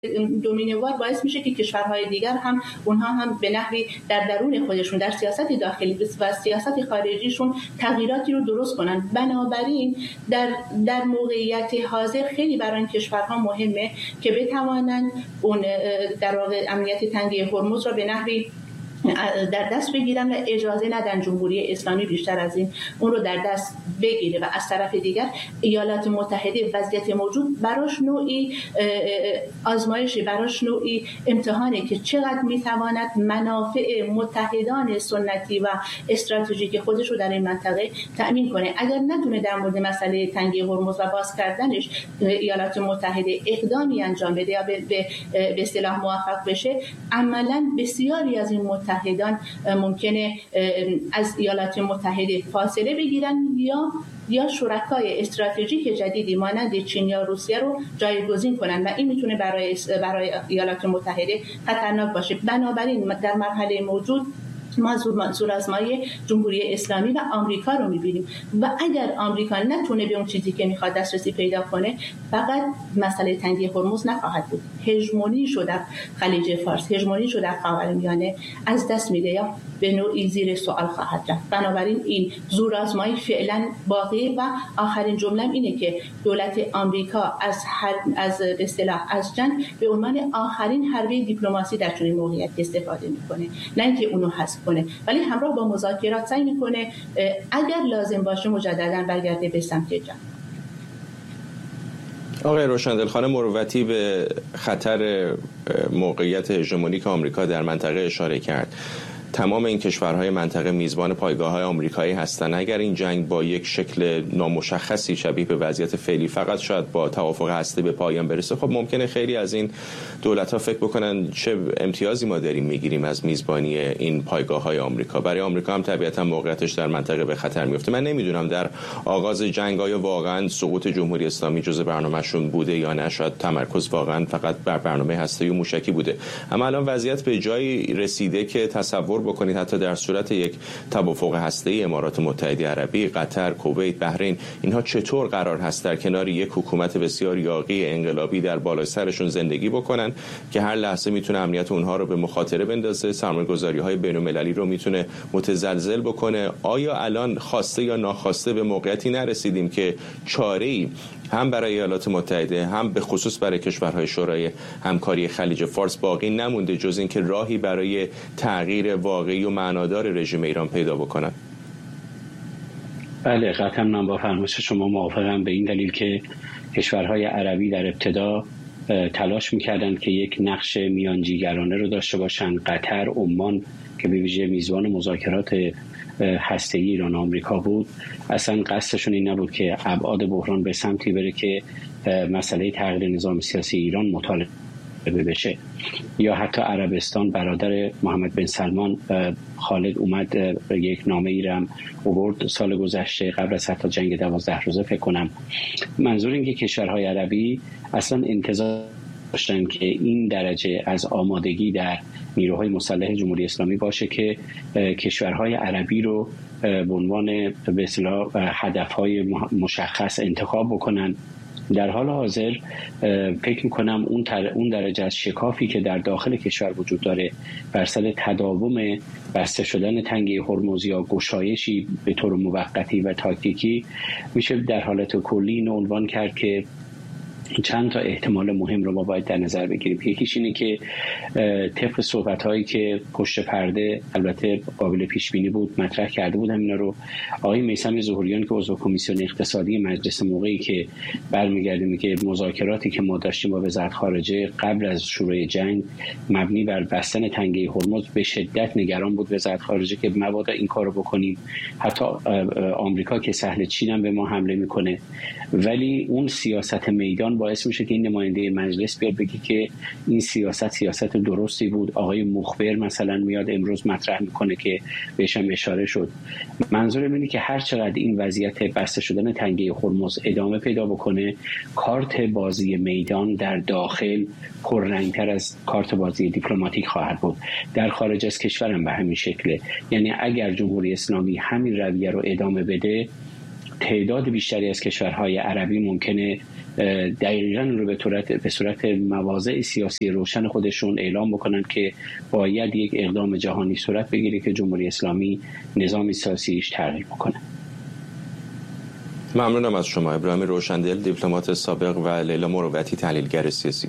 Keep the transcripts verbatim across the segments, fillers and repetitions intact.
دومینوار باعث میشه که کشورهای دیگر هم اونها هم به نحوی در درون خودشون در سیاست داخلی و سیاست خارجیشون تغییراتی رو درست کنن. بنابراین در در موقعیت حاضر خیلی برای این کشورها مهمه که بتوانند اون در واقع امنیت تنگه هرمز را به نحوی در دست بگیرن و اجازه ندن جمهوری اسلامی بیشتر از این اون رو در دست بگیره. و از طرف دیگر ایالات متحده وضعیت موجود براش نوعی آزمایشی، براش نوعی امتحانه که چقدر میتواند منافع متحدان سنتی و استراتژیک خودش رو در این منطقه تأمین کنه. اگر ندونه در مورد مسئله تنگه هرمز و باز کردنش ایالات متحده اقدامی انجام بده یا به به اصطلاح موفق بشه، عملاً بسیاری از این متحدان ممکنه از ایالات متحده فاصله بگیرن یا یا شرکای استراتژیک جدیدی مانند چین یا روسیه رو جایگزین کنن و این میتونه برای برای ایالات متحده خطرناک باشه. بنابراین در مرحله موجود ما زورآزمایی جمهوری اسلامی و آمریکا رو می‌بینیم و اگر آمریکا نتونه به اون چیزی که می‌خواد دسترسی پیدا کنه، فقط مسئله تنگه هرمز نخواهد بود. هژمونی شده در خلیج فارس، هژمونی شده در خاورمیانه از دست میده یا به نوعی زیر سوال خواهد رفت. بنابراین این زورآزمایی فعلا باقی و آخرین جمله‌ام اینه که دولت آمریکا از هر از به اصطلاح از جنگ به عنوان آخرین حربه دیپلماسی در چنین موقعیتی استفاده می‌کنه، نه اینکه اونو حذف کنه، ولی همراه با مذاکرات سعی میکنه اگر لازم باشه مجددا برگرده به سمت جنگ. آقای روشندل خانم مروتی به خطر موقعیت هژمونیک آمریکا در منطقه اشاره کرد. تمام این کشورهای منطقه میزبان پایگاه‌های آمریکایی هستند. اگر این جنگ با یک شکل نامشخصی شبیه به وضعیت فعلی فقط شاید با توافق هسته به پایان برسه، خب ممکنه خیلی از این دولت‌ها فکر بکنن چه امتیازی ما داریم میگیریم از میزبانی این پایگاه‌های آمریکا. برای آمریکا هم طبیعتاً موقعیتش در منطقه به خطر میفته. من نمیدونم در آغاز جنگ آیا واقعاً سقوط جمهوری اسلامی جزء برنامه‌شون بوده یا نه، شاید تمرکز واقعاً فقط بر برنامه هسته‌ای و موشکی بوده. اما الان وضعیت به جایی رسیده که تصور بکنید حتی در صورت یک توافق هسته‌ای امارات متحده عربی، قطر، کویت، بحرین، اینها چطور قرار هست در کنار یک حکومت بسیار یاغی انقلابی در بالای سرشون زندگی بکنن که هر لحظه میتونه امنیت اونها رو به مخاطره بندازه، سرمایه‌گذاری‌های بین‌المللی رو میتونه متزلزل بکنه. آیا الان خواسته یا ناخواسته به موقعیتی نرسیدیم که چاره‌ای هم برای ایالات متحده هم به خصوص برای کشورهای شورای همکاری خلیج فارس باقی نمونده جز این که راهی برای تغییر واقعی و معنادار رژیم ایران پیدا بکنن؟ بله، قطعا من با فرمایش شما موافقم، به این دلیل که کشورهای عربی در ابتدا تلاش میکردند که یک نقش میانجیگرانه رو داشته باشند. قطر، عمان که به ویژه میزبان مذاکرات هسته‌ای ایران و آمریکا بود، اصلا قصدشون این نبود که ابعاد بحران به سمتی بره که مسئله تغییر نظام سیاسی ایران مطالبه بشه. یا حتی عربستان، برادر محمد بن سلمان خالد اومد یک نامه ای رو آورد سال گذشته قبل از حتی جنگ دوازده روزه فکر کنم. منظور این که کشورهای عربی اصلا انتظار داشتن که این درجه از آمادگی در نیروهای مسلح جمهوری اسلامی باشه که کشورهای عربی رو به عنوان به اصطلاح هدفهای مشخص انتخاب بکنن. در حال حاضر فکر میکنم اون اون درجه از شکافی که در داخل کشور وجود داره بر سر تداوم بسته شدن تنگه هرمز یا گشایشی به طور موقتی و تاکتیکی، میشه در حالت کلی اینو عنوان کرد که چند تا احتمال مهم رو ما باید در نظر بگیریم. یکیش اینه که طبق صحبت‌هایی که پشت پرده البته قابل پیش بینی بود مطرح کرده بودم اینا رو آقای میثم ظهوریان که عضو کمیسیون اقتصادی مجلس موقعی که برمیگردیم که مذاکراتی که ما داشتیم با وزارت خارجه قبل از شروع جنگ مبنی بر بستن تنگه هرمز، به شدت نگران بود وزارت خارجه که مبادا این کارو بکنیم. حتی آمریکا که سهل چین هم به ما حمله میکنه، ولی اون سیاست میدان باعث میشه که این نماینده مجلس بیاد بگه که این سیاست سیاست درستی بود. آقای مخبر مثلا میاد امروز مطرح میکنه که بهش هم اشاره شد. منظورم اینه که هر چقدر این وضعیت بسته شدن تنگه هرمز ادامه پیدا بکنه، کارت بازی میدان در داخل پررنگتر از کارت بازی دیپلماتیک خواهد بود. در خارج از کشورم به همین شکله. یعنی اگر جمهوری اسلامی همین رویه رو ادامه بده، تعداد بیشتری از کشورهای عربی ممکنه دقیقاً رو به صورت به صورت مواضع سیاسی روشن خودشون اعلام بکنن که باید یک اقدام جهانی صورت بگیره که جمهوری اسلامی نظام سیاسیش تغییر بکنه. ممنونم از شما ابراهیم روشندل، دیپلمات سابق، و لیلا مروتی، تحلیلگر سیاسی.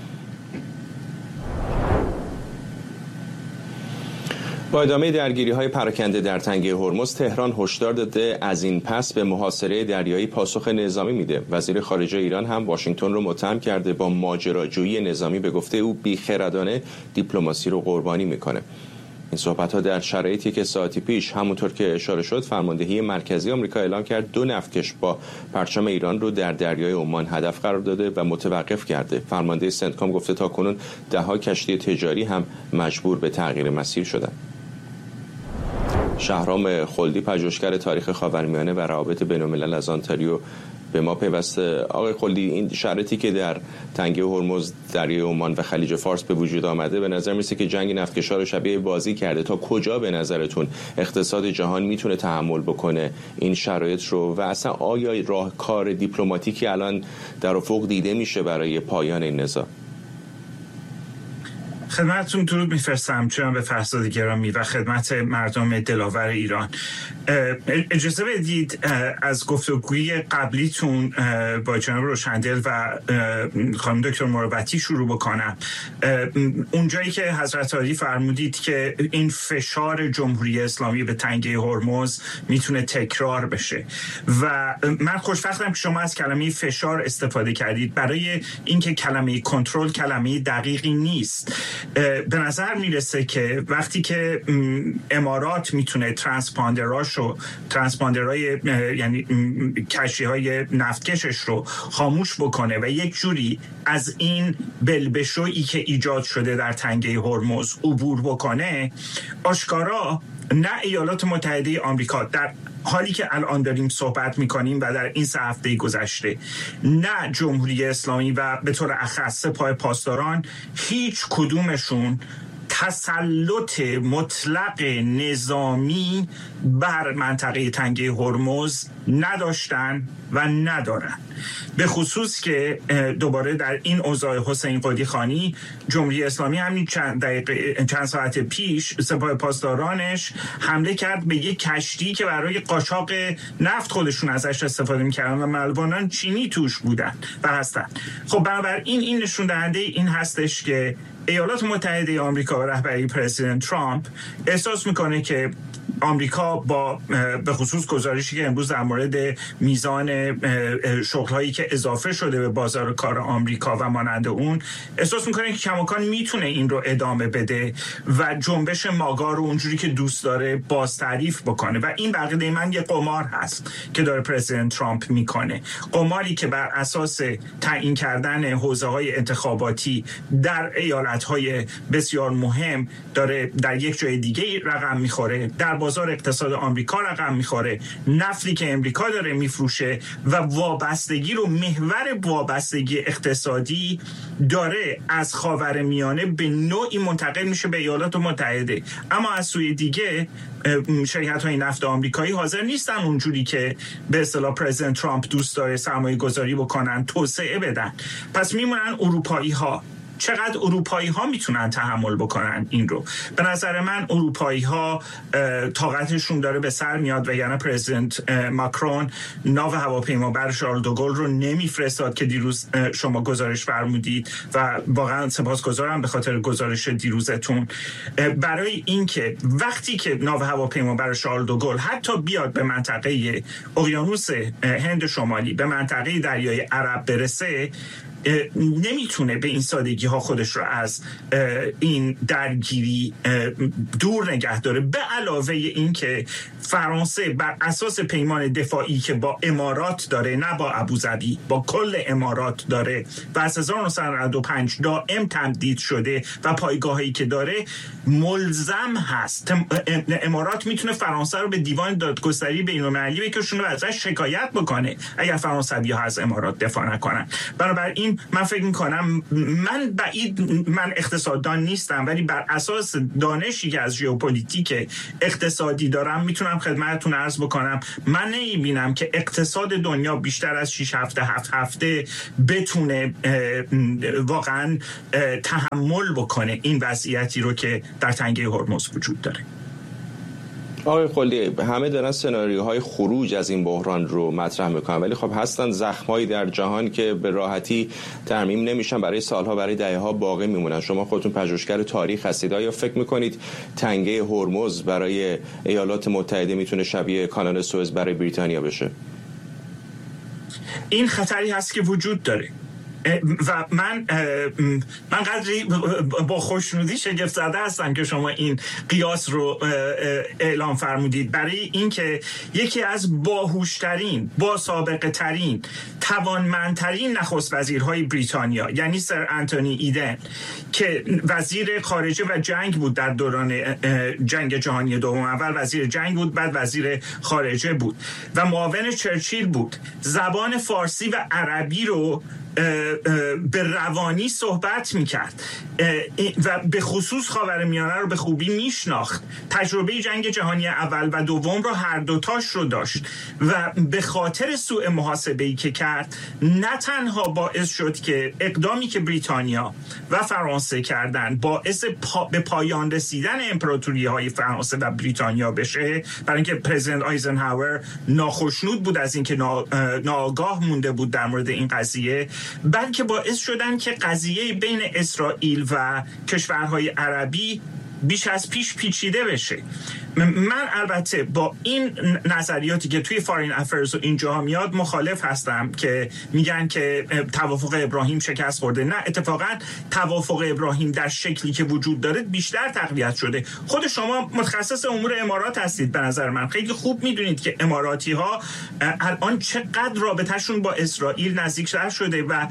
با ادامه درگیری‌های پراکنده در تنگه هرمز، تهران هشدار داده از این پس به محاصره دریایی پاسخ نظامی میده. وزیر خارجه ایران هم واشنگتن رو متهم کرده با ماجراجویی نظامی، به گفته او بیخردانه دیپلماسی رو قربانی میکنه. این صحبت‌ها در شرایطی که ساعتی پیش همونطور که اشاره شد فرماندهی مرکزی آمریکا اعلام کرد دو نفتکش با پرچم ایران رو در دریای عمان هدف قرار داده و متوقف کرده. فرمانده سنتکام گفته تاکنون ده‌ها کشتی تجاری هم مجبور به تغییر مسیر شدند. شهرام خلدی، پژوهشگر تاریخ خاورمیانه و روابط بین‌الملل از آنتاریو، به ما پیوسته. آقای خلدی، این شرایطی که در تنگه هرمز، دریای عمان و خلیج فارس به وجود آمده، به نظر میسه که جنگ نفتکشا رو شبیه بازی کرده. تا کجا به نظرتون اقتصاد جهان میتونه تحمل بکنه این شرایط رو، و اصلا آیا راهکار دیپلماتیکی الان در افق دیده میشه برای پایان این نزاع؟ خدمتتون درود میفرستم جناب فرزاد گرامی و خدمت مردم دلاور ایران. اجازه بدید از گفتگوی قبلیتون با جناب روشندل و خانم دکتر مروتی شروع بکنم. اونجایی که حضرت عالی فرمودید که این فشار جمهوری اسلامی به تنگه هرمز میتونه تکرار بشه و من خوشبختم که شما از کلمه فشار استفاده کردید، برای اینکه کلمه کنترل کلمه دقیقی نیست. به نظر میرسه که وقتی که امارات میتونه ترانسپاندراشو ترانسپاندرهای یعنی کشتی های نفتکشش رو خاموش بکنه و یک جوری از این بلبشویی که ایجاد شده در تنگه هرمز عبور بکنه، آشکارا نه ایالات متحده آمریکا در حالی که الان داریم صحبت میکنیم و در این سه هفته گذشته، نه جمهوری اسلامی و به طور اخص سپاه پاسداران، هیچ کدومشون تسلط مطلق نظامی بر منطقه تنگه هرمز نداشتن و ندارن. به خصوص که دوباره در این اوضاع حسین قدی خانی، جمهوری اسلامی همین چند دقیقه چند ساعت پیش سپاه پاسدارانش حمله کرد به یک کشتی که برای قاچاق نفت خودشون ازش استفاده می‌کردن و ملوانان چینی توش بودن و هستن. خب بنابراین این نشون دهنده این هستش که ایالات متحده آمریکا و رهبری پرزیدنت ترامپ احساس میکنه که آمریکا با به خصوص گزارشی که امروز در مورد میزان شغل‌هایی که اضافه شده به بازار کار آمریکا و مانند اون، احساس میکنه که کماکان میتونه این رو ادامه بده و جنبش ماگا رو اونجوری که دوست داره باز تعریف بکنه و این بقیده من یه قمار هست که داره پرزیدنت ترامپ میکنه، قماری که بر اساس تعیین کردن حوزه‌های انتخاباتی در ایالت‌های بسیار مهم داره در یک جای دیگه رقم میخوره، در بازار اقتصاد آمریکا رقم میخوره، نفتی که امریکا داره میفروشه و وابستگی رو، محور وابستگی اقتصادی داره از خاورمیانه به نوعی منتقل میشه به ایالات متحده. اما از سوی دیگه شرکت‌های نفت آمریکایی حاضر نیستن اونجوری که به اصطلاح پرزیدنت ترامپ دوست داره سرمایه گذاری بکنن، توسعه بدن. پس میمونن اروپایی ها. چقدر اروپایی ها میتونن تحمل بکنن این رو؟ به نظر من اروپایی ها طاقتشون داره به سر میاد و یعنی پرزیدنت ماکرون ناو هواپیمابر شارل دوگل رو نمیفرستاد که دیروز شما گزارش فرمودید و واقعا سپاسگزارم به خاطر گزارش دیروزتون، برای اینکه وقتی که ناو هواپیمابر شارل دوگل حتی بیاد به منطقه اقیانوس هند شمالی، به منطقه دریای عرب برسه، نمیتونه به این سادگی ها خودش رو از این درگیری دور نگه داره. به علاوه این که فرانسه بر اساس پیمان دفاعی که با امارات داره، نه با ابوظبی، با کل امارات داره و از هزار و نهصد و نود و پنج دائم تمدید شده و پایگاهایی که داره، ملزم هست. امارات میتونه فرانسه رو به دیوان دادگستری بین‌المللی بکشونه و ازش شکایت بکنه اگر فرانسوی‌ها از امارات دفاع نکنن. بنابراین بنابراین من فکر میکنم، من بعید من اقتصاددان نیستم، ولی بر اساس دانشی که از ژئوپلیتیک اقتصادی دارم میتونم خدمتتون عرض بکنم من نمیبینم که اقتصاد دنیا بیشتر از شش هفته هفت هفته بتونه واقعا تحمل بکنه این وضعیتی رو که در تنگه هرمز وجود داره. آقای خلدی، همه دارن سناریوهای خروج از این بحران رو مطرح میکنن، ولی خب هستن زخمایی در جهان که به راحتی ترمیم نمیشن، برای سالها برای دهه‌ها باقی میمونن. شما خودتون پژوهشگر تاریخ هستید، آیا فکر میکنید تنگه هرمز برای ایالات متحده میتونه شبیه کانال سوئز برای بریتانیا بشه؟ این خطری هست که وجود داره و من من قدری با خوشنودی شگفت زده هستم که شما این قیاس رو اعلام فرمودید، برای اینکه یکی از باهوشترین، با سابقه ترین، توانمندترین نخست وزیرهای بریتانیا، یعنی سر انتونی ایدن که وزیر خارجه و جنگ بود در دوران جنگ جهانی دوم، اول وزیر جنگ بود، بعد وزیر خارجه بود و معاون چرچیل بود، زبان فارسی و عربی رو به روانی صحبت میکرد و به خصوص خاورمیانه رو به خوبی میشناخت. تجربه جنگ جهانی اول و دوم رو هر دوتاش رو داشت و به خاطر سوء محاسبه‌ای که کرد نه تنها باعث شد که اقدامی که بریتانیا و فرانسه کردن باعث پا به پایان رسیدن امپراتوری های فرانسه و بریتانیا بشه، برای اینکه پرزیدنت آیزنهاور ناخشنود بود از اینکه ناآگاه مونده بود در مورد این قضیه، بلکه باعث شدن که قضیه بین اسرائیل و کشورهای عربی بیش از پیش پیچیده بشه. من البته با این نظریاتی که توی فارین افیرز و اینجا میاد مخالف هستم که میگن که توافق ابراهیم شکست خورده. نه، اتفاقا توافق ابراهیم در شکلی که وجود داره بیشتر تقویت شده. خود شما متخصص امور امارات هستید، به نظر من خیلی خوب میدونید که اماراتی ها الان چقدر رابطهشون با اسرائیل نزدیکتر شده و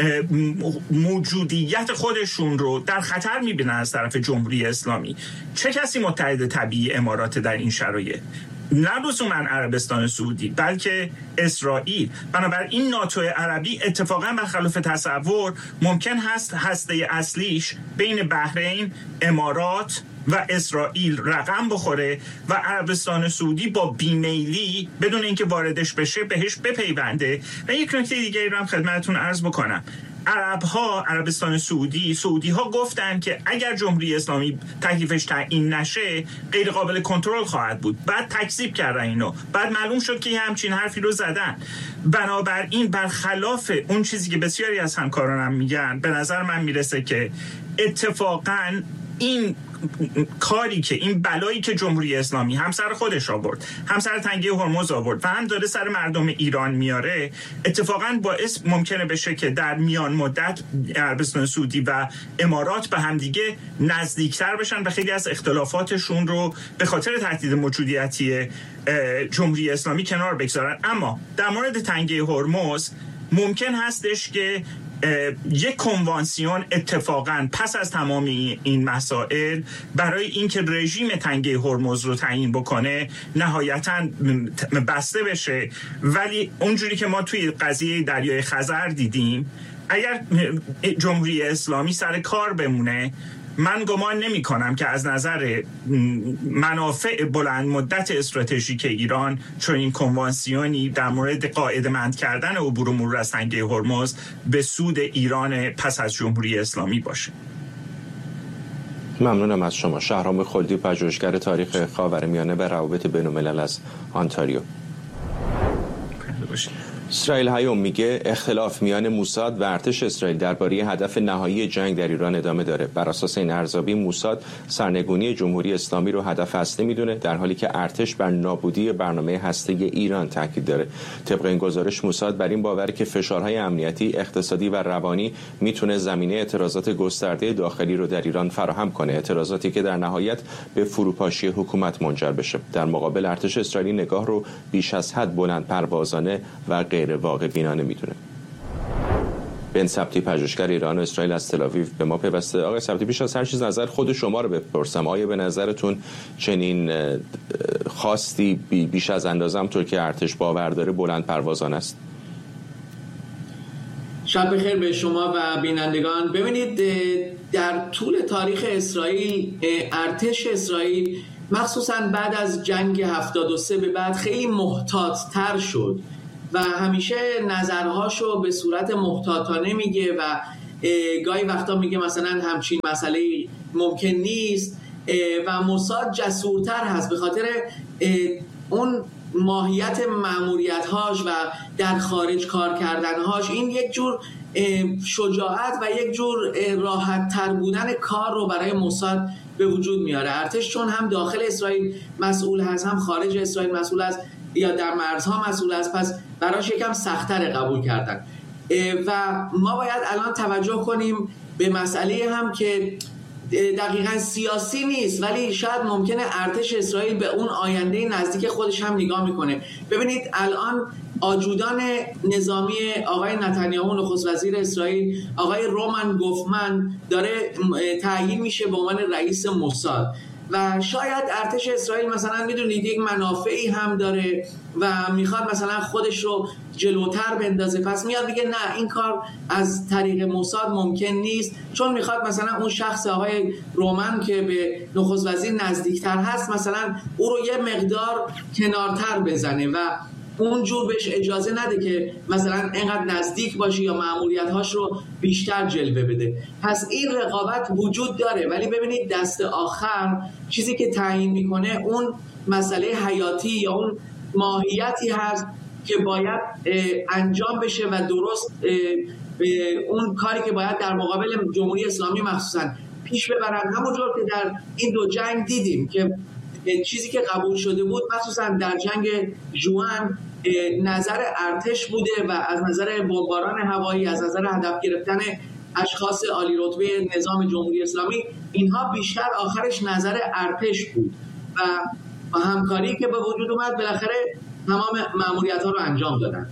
موجودیت خودشون رو در خطر میبینن از طرف جمهوری اسلامی. چه کسی متحد طبیعی امارات در این شرایط؟ نه لزوما عربستان سعودی، بلکه اسرائیل. بنابراین ناتو عربی اتفاقا برخلاف تصور ممکن هست هسته اصلیش بین بحرین، امارات و اسرائیل رقم بخوره و عربستان سعودی با بیمیلی بدون اینکه واردش بشه بهش بپیونده. و یک نکته دیگه رو هم خدمتتون عرض بکنم. عرب ها، عربستان سعودی، سعودی ها گفتن که اگر جمهوری اسلامی تکلیفش تعیین نشه غیر قابل کنترل خواهد بود. بعد تکذیب کردن اینو، بعد معلوم شد که همچین حرفی رو زدن. بنابراین برخلاف اون چیزی که بسیاری از همکارانم میگن، به نظر من میرسه که اتفاقاً این کاری که این بلایی که جمهوری اسلامی هم سر خودش آورد، هم سر تنگه هرمز آورد و هم داره سر مردم ایران میاره، اتفاقا باعث ممکنه بشه که در میان مدت عربستان سعودی و امارات به هم دیگه نزدیکتر بشن و خیلی از اختلافاتشون رو به خاطر تهدید موجودیتی جمهوری اسلامی کنار بگذارن. اما در مورد تنگه هرمز ممکن هستش که یک کنوانسیون اتفاقاً پس از تمام این مسائل برای اینکه رژیم تنگه هرمز رو تعیین بکنه نهایتاً بسته بشه. ولی اونجوری که ما توی قضیه دریای خزر دیدیم، اگر جمهوری اسلامی سر کار بمونه، من گمان نمی کنم که از نظر منافع بلند مدت استراتژیک ایران چون این کنوانسیونی در مورد قاعده‌مند کردن عبور و مرور از تنگه هرمز به سود ایران پس از جمهوری اسلامی باشه. ممنونم از شما. شهرام خلدی، پژوهشگر تاریخ خاورمیانه و روابط بین‌الملل از آنتاریو. اسرائیل هیوم میگه اختلاف میان موساد و ارتش اسرائیل درباره هدف نهایی جنگ در ایران ادامه داره. بر اساس این ارزیابی موساد سرنگونی جمهوری اسلامی رو هدف اصلی میدونه، در حالی که ارتش بر نابودی برنامه هسته‌ای ایران تاکید داره. طبق این گزارش موساد بر این باوره که فشارهای امنیتی، اقتصادی و روانی میتونه زمینه اعتراضات گسترده داخلی رو در ایران فراهم کنه، اعتراضاتی که در نهایت به فروپاشی حکومت منجر بشه. در مقابل ارتش اسرائیلی نگاه رو بیش از حد بلند پروازانه و غیر واقع بینانه میدونه. بن سبتی، پژوهشگر ایران و اسرائیل از تل‌آویو به ما پیوسته. آقای سبتی، بیش از هر چیز نظر خود شما رو بپرسم، آیا به نظرتون چنین خواستی بیش از اندازه همونطور که ارتش باور داره بلند پروازانه است؟ شب بخیر به شما و بینندگان. ببینید در طول تاریخ اسرائیل، ارتش اسرائیل مخصوصا بعد از جنگ هفتاد و سه به بعد خیلی محتاط تر شد و همیشه نظرهاشو به صورت محتاطانه میگه و گاهی وقتا میگه مثلا همچین مسئله ممکن نیست و موساد جسورتر هست به خاطر اون ماهیت مأموریت‌هاش و در خارج کار کردن‌هاش. این یک جور شجاعت و یک جور راحت تر بودن کار رو برای موساد به وجود میاره. ارتش چون هم داخل اسرائیل مسئول هست هم خارج اسرائیل مسئول است یا در مرزها مسئول است، پس براش یکم سخت‌تر قبول کردن و ما باید الان توجه کنیم به مسئله هم که دقیقاً سیاسی نیست ولی شاید ممکنه ارتش اسرائیل به اون آینده نزدیک خودش هم نگاه میکنه. ببینید الان آجودان نظامی آقای نتانیاهو نخست وزیر اسرائیل، آقای رومان گوفمن داره تعیین میشه به عنوان رئیس موساد و شاید ارتش اسرائیل مثلا میدونید یک منافعی هم داره و میخواد مثلا خودش رو جلوتر بندازه، پس میاد میگه نه این کار از طریق موساد ممکن نیست، چون میخواد مثلا اون شخص آقای رومان که به نخست وزیر نزدیکتر هست مثلا او رو یه مقدار کنارتر بزنه و اونجور بهش اجازه نده که مثلا اینقدر نزدیک باشه یا مأموریت‌هاش رو بیشتر جلوه بده. پس این رقابت وجود داره ولی ببینید دست آخر چیزی که تعیین میکنه اون مسئله حیاتی یا اون ماهیتی هست که باید انجام بشه و درست اون کاری که باید در مقابل جمهوری اسلامی مخصوصا پیش ببرن. همونجور که در این دو جنگ دیدیم که چیزی که قبول شده بود مخصوصا در جنگ جوان نظر ارتش بوده و از نظر بمباران هوایی، از نظر هدف گرفتن اشخاص عالی رتبه نظام جمهوری اسلامی، اینها بیشتر آخرش نظر ارتش بود و با همکاری که به وجود اومد بالاخره تمام مأموریت‌ها رو انجام دادن.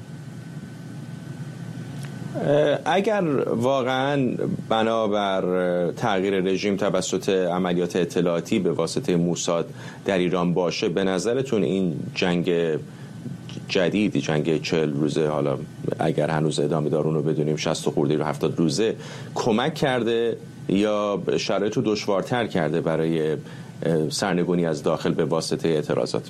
اگر واقعا بنابر تغییر رژیم توسط عملیات اطلاعاتی به واسطه موساد در ایران باشه، به نظرتون این جنگ جدید، جنگ چهل روزه، حالا اگر هنوز ادامه دار اون رو بدونیم شصت خورده رو هفتاد روزه، کمک کرده یا شرایط رو دشوارتر کرده برای سرنگونی از داخل به واسطه اعتراضات؟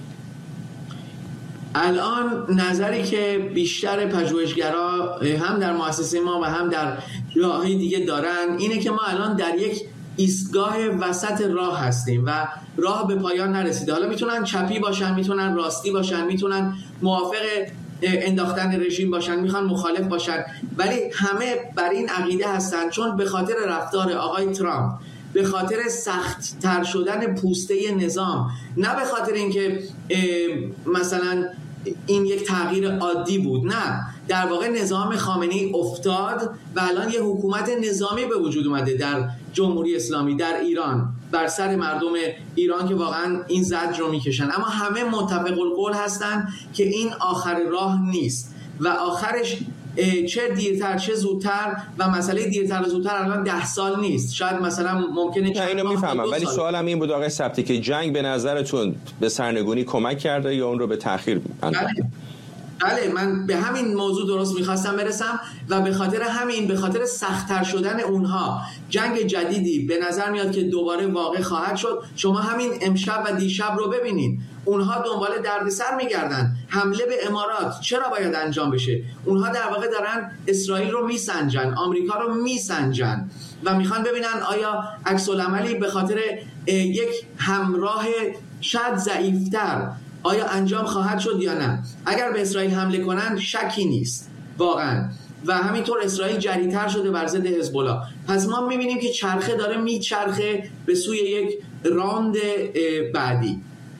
الان نظری که بیشتر پژوهشگرا هم در مؤسسه ما و هم در جاهای دیگه دارن اینه که ما الان در یک ایستگاه وسط راه هستیم و راه به پایان نرسیده. حالا میتونن چپی باشن، میتونن راستی باشن، میتونن موافق انداختن رژیم باشن، میخوان مخالف باشن، ولی همه بر این عقیده هستن چون به خاطر رفتار آقای ترامپ، به خاطر سخت تر شدن پوسته نظام، نه به خاطر اینکه مثلا این یک تغییر عادی بود، نه، در واقع نظام خامنه‌ای افتاد و الان یه حکومت نظامی به وجود اومده در جمهوری اسلامی در ایران بر سر مردم ایران که واقعا این زجر رو میکشن. اما همه متفق القول هستن که این آخر راه نیست و آخرش چه دیرتر چه زودتر، و مسئله دیرتر و زودتر الان ده سال نیست، شاید مثلا ممکنه. نه اینو میفهمم ولی سوالم این بود آقای سبتی که جنگ به نظرتون به سرنگونی کمک کرده یا اون رو به تأخیر انداخته؟ بله. بله من به همین موضوع درست میخواستم برسم و به خاطر همین، به خاطر سخت‌تر شدن اونها جنگ جدیدی به نظر میاد که دوباره واقع خواهد شد. شما همین امشب و دیشب رو ببینید، اونها دنبال دردسر میگردن. حمله به امارات چرا باید انجام بشه؟ اونها در واقع دارن اسرائیل رو میسنجن، آمریکا رو میسنجن و میخوان ببینن آیا عکس العملی به خاطر یک همراه شاید ضعیف‌تر آیا انجام خواهد شد یا نه. اگر به اسرائیل حمله کنن شکی نیست واقعا، و همینطور اسرائیل جری‌تر شده بر ضد حزب الله. پس ما می‌بینیم که چرخه داره میچرخه به سوی یک راند بعدی.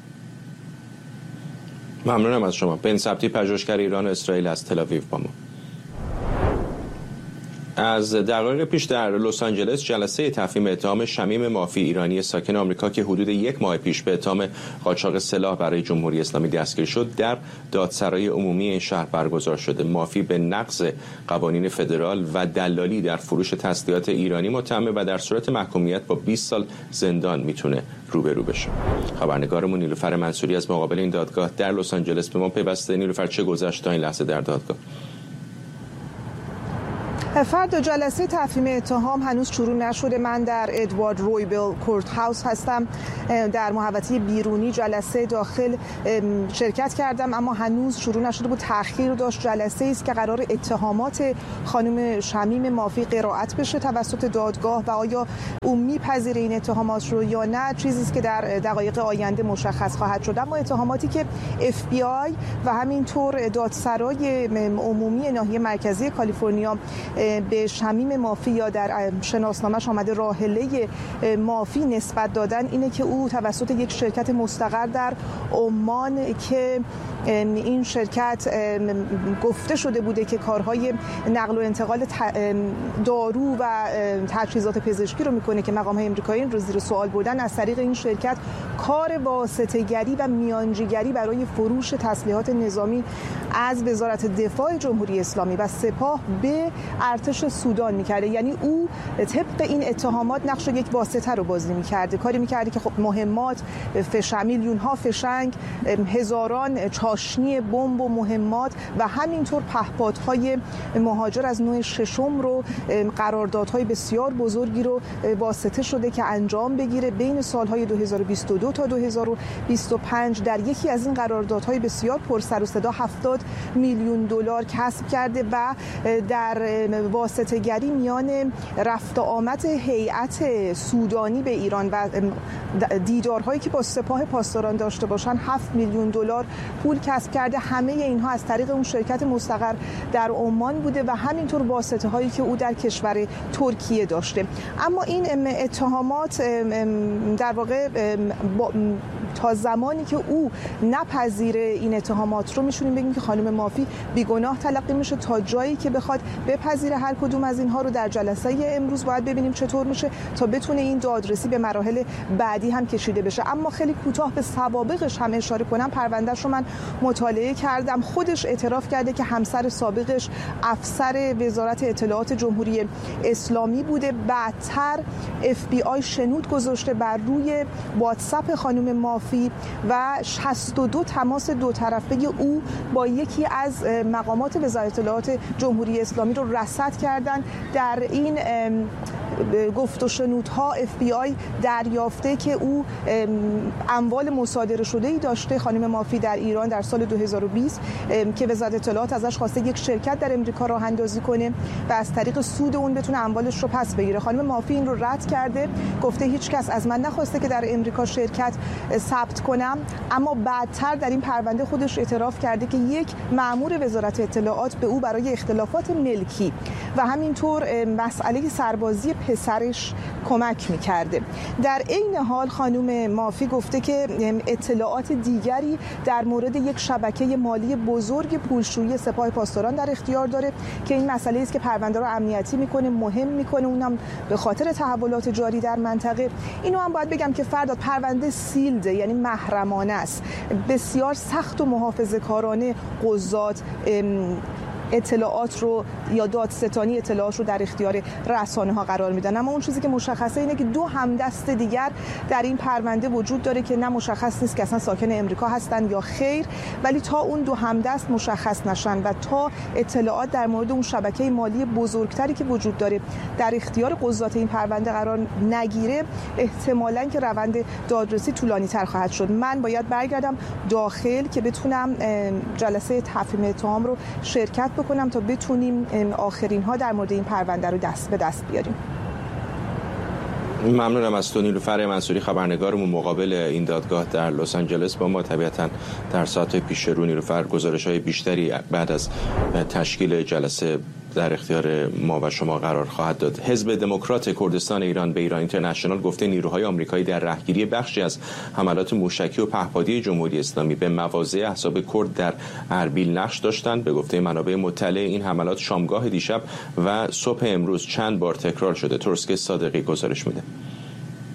ممنونم از شما. بن سبتی، پژوهشگر ایران و اسرائیل از تل آویو با ما. از دقایق پیش در لس آنجلس جلسه تفهیم اتهام شمیم مافی ایرانی ساکن آمریکا که حدود یک ماه پیش به اتهام قاچاق سلاح برای جمهوری اسلامی دستگیر شد در دادسرای عمومی این شهر برگزار شده. مافی به نقض قوانین فدرال و دلالی در فروش تسلیحات ایرانی متهمه و در صورت محکومیت با بیست سال زندان میتونه روبرو بشه. خبرنگارمون نیلوفر منصوری از مقابل این دادگاه در لس آنجلس به ما پیوسته. نیلوفر، چه گذشت تا این لحظه در دادگاه؟ فردا جلسه تفهیم اتهام هنوز شروع نشده. من در ادوارد رویبل کورت هاوس هستم، در محوطه بیرونی جلسه داخل شرکت کردم، اما هنوز شروع نشده بود، تأخیر داشت. جلسه است که قرار اتهامات خانم شمیم مافی قرائت بشه توسط دادگاه و آیا او میپذیره این اتهامات رو یا نه چیزی است که در دقایق آینده مشخص خواهد شد. اما اتهاماتی که اف بی آی و همینطور دادسرای عمومی ناحیه مرکزی کالیفرنیا به شمیم مافی یا در شناسنامه‌اش آمده راحله مافی نسبت دادن اینه که او توسط یک شرکت مستقر در عمان که این شرکت گفته شده بوده که کارهای نقل و انتقال دارو و تجهیزات پزشکی رو میکنه که مقام‌های آمریکایی رو زیر سوال بردن، از طریق این شرکت کار واسطه‌گری و میانجیگری برای فروش تسلیحات نظامی از وزارت دفاع جمهوری اسلامی و سپاه به ارتش سودان میکرده. یعنی او طبق این اتهامات نقش یک واسطه رو بازی میکرده، کاری میکرده که خب مهمات فش میلیون ها فشنگ، هزاران چاشنی بمب و مهمات و همینطور پهپادهای مهاجر از نوع ششم رو، قراردادهای بسیار بزرگی رو واسطه شده که انجام بگیره بین سالهای دو هزار و بیست و دو تا دو هزار و بیست و پنج. در یکی از این قراردادهای بسیار پر سر و صدا هفتاد میلیون دلار کسب کرده و در واسطه گری میان رفت آمد هیئت سودانی به ایران و دیدارهایی که با سپاه پاسداران داشته باشن هفت میلیون دلار پول کسب کرده. همه اینها از طریق اون شرکت مستقر در عمان بوده و همینطور واسطه هایی که او در کشور ترکیه داشته. اما این اتهامات در واقع تا زمانی که او نپذیره این اتهامات رو میشونیم بگیم که خانم مافی بیگناه تلقی میشه تا جایی که بخواد بپذیره هر کدوم از اینها رو. در جلسه امروز باید ببینیم چطور میشه تا بتونه این دادرسی به مراحل بعدی هم کشیده بشه. اما خیلی کوتاه به سوابقش هم اشاره کنم. پروندهش رو من مطالعه کردم. خودش اعتراف کرده که همسر سابقش افسر وزارت اطلاعات جمهوری اسلامی بوده. بعدتر اف بی آی شنود گذاشته بر روی واتساپ خانم مافی و شصت و دو تماس دو طرفه او با یکی از مقامات وزارت اطلاعات جمهوری اسلامی رو رصد کردن. در این گفت و شنودها اف بی آی دریافته که او اموال مصادره شده ای داشته خانم مافی در ایران در سال دو هزار و بیست که وزارت اطلاعات ازش خواسته یک شرکت در امریکا راه اندازی کنه و از طریق سود اون بتونه اموالش رو پس بگیره. خانم مافی این رو رد کرده، گفته هیچ کس از من نخواسته که در امریکا شرکت ثبت کنم. اما بعدتر در این پرونده خودش اعتراف کرده که یک مأمور وزارت اطلاعات به او برای اختلافات ملکی و همینطور مسئله سربازی پسرش کمک می‌کرده. در عین حال خانم مافی گفته که اطلاعات دیگری در مورد یک شبکه مالی بزرگ پولشویی سپاه پاسداران در اختیار داره که این مسئله است که پرونده رو امنیتی میکنه، مهم میکنه، اونم به خاطر تحولات جاری در منطقه. اینو هم باید بگم که فردا پرونده سیلده، یعنی محرمانه است. بسیار سخت و محافظه‌کارانه قضات اطلاعات رو یا دادستانی اطلاعات رو در اختیار رسانه ها قرار میدن. اما اون چیزی که مشخصه اینه که دو همدست دیگر در این پرونده وجود داره که نه مشخص نیست که اصلا ساکن امریکا هستن یا خیر، ولی تا اون دو همدست مشخص نشن و تا اطلاعات در مورد اون شبکه مالی بزرگتری که وجود داره در اختیار قضات این پرونده قرار نگیره، احتمالاً که روند دادرسی طولانی تر خواهد شد. من باید برگردم داخل که بتونم جلسه تفهیم اتهام رو شرکت بکنم تا بتونیم آخرین ها در مورد این پرونده رو دست به دست بیاریم. ممنونم از تو نیلوفر منصوری، خبرنگارمون مقابل این دادگاه در لس آنجلس. با ما طبیعتاً در ساعت پیش رو نیلوفر گزارش‌های بیشتری بعد از تشکیل جلسه در اختیار ما و شما قرار خواهد داد. حزب دموکرات کردستان ایران به ایران اینترنشنال گفته نیروهای آمریکایی در رهگیری بخشی از حملات موشکی و پهپادی جمهوری اسلامی به مواضع احزاب کرد در اربیل نقش داشتند. به گفته منابع مطلع این حملات شامگاه دیشب و صبح امروز چند بار تکرار شده. ترسک صادقی گزارش میده.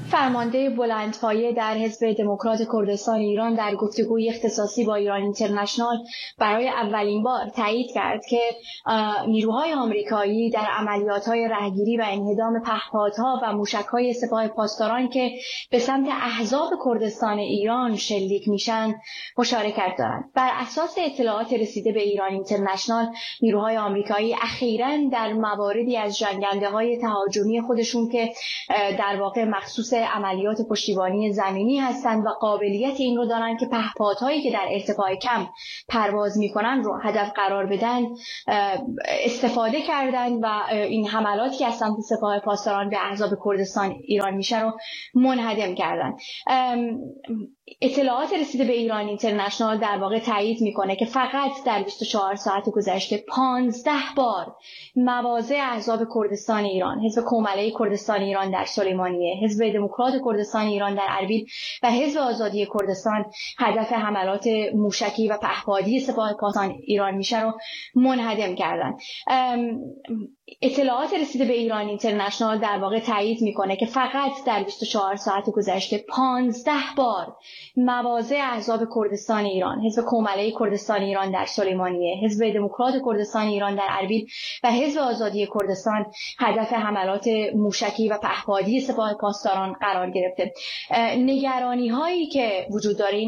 فرمانده بلندپایه در حزب دموکرات کردستان ایران در گفتگوی اختصاصی با ایران اینترنشنال برای اولین بار تایید کرد که نیروهای آمریکایی در عملیات‌های رهگیری و انهدام پهپادها و موشک‌های سپاه پاسداران که به سمت احزاب کردستان ایران شلیک میشن مشارکت دارند. بر اساس اطلاعات رسیده به ایران اینترنشنال، نیروهای آمریکایی اخیراً در مواردی از جنگنده‌های تهاجمی خودشون که در واقع مخصوص عملیات پشتیبانی زمینی هستند و قابلیت این رو دارن که پهپادهایی که در ارتفاع کم پرواز میکنن رو هدف قرار بدن استفاده کردن و این حملاتی که از سمت سپاه پاسداران به احزاب کردستان ایران میشه رو منهدم کردن. اطلاعات رسیده به ایران اینترنشنال در واقع تایید میکنه که فقط در بیست و چهار ساعت گذشته پانزده بار مواضع احزاب کردستان ایران، حزب کومله کردستان ایران در سلیمانیه، حزب دموکرات کردستان ایران در اربیل و حزب آزادی کردستان هدف حملات موشکی و پهپادی سپاه پاسداران ایران میشه رو منهدم کردن. اطلاعات رسیده به ایران اینترنشنال در واقع تایید میکنه که فقط در بیست و چهار ساعت گذشته پانزده بار مواضع احزاب کردستان ایران، حزب کومله کردستان ایران در سلیمانیه، حزب دموکرات کردستان ایران در اربیل و حزب آزادی کردستان هدف حملات موشکی و پهپادی سپاه پاسداران قرار گرفته. نگرانی هایی که وجود داره